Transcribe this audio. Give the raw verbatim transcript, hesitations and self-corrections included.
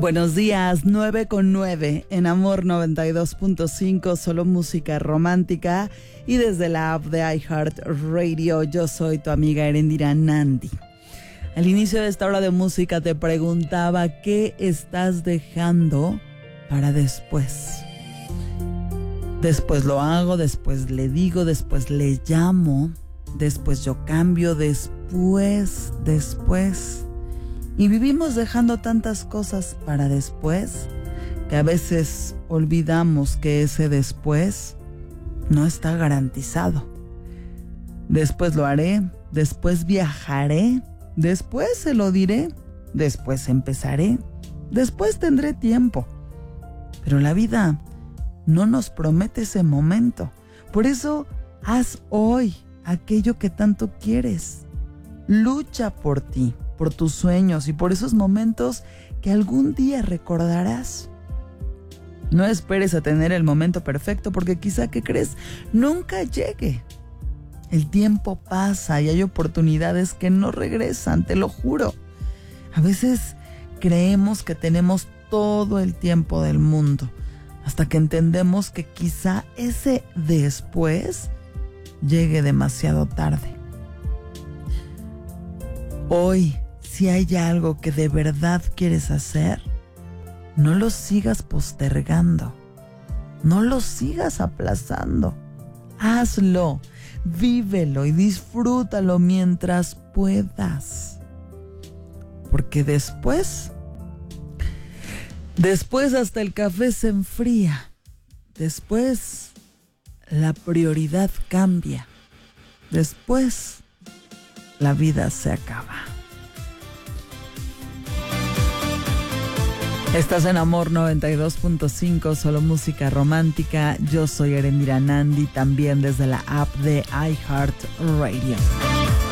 Buenos días, nueve con nueve en Amor noventa y dos punto cinco, solo música romántica. Y desde la app de iHeartRadio, yo soy tu amiga Erendira Nandi. Al inicio de esta hora de música te preguntaba qué estás dejando para después. Después lo hago, después le digo, después le llamo, después yo cambio, después, después... Y vivimos dejando tantas cosas para después que a veces olvidamos que ese después no está garantizado. Después lo haré, después viajaré, después se lo diré, después empezaré, después tendré tiempo. Pero la vida no nos promete ese momento. Por eso haz hoy aquello que tanto quieres. Lucha por ti, por tus sueños y por esos momentos que algún día recordarás. No esperes a tener el momento perfecto porque quizá, ¿qué crees?, nunca llegue. El tiempo pasa y hay oportunidades que no regresan, te lo juro. A veces creemos que tenemos todo el tiempo del mundo hasta que entendemos que quizá ese después llegue demasiado tarde. Hoy, si hay algo que de verdad quieres hacer, no lo sigas postergando, no lo sigas aplazando. Hazlo, vívelo y disfrútalo mientras puedas. Porque después, después hasta el café se enfría. Después, la prioridad cambia. Después, la vida se acaba. Estás en Amor noventa y dos punto cinco, solo música romántica. Yo soy Erendira Nandi, también desde la app de iHeartRadio.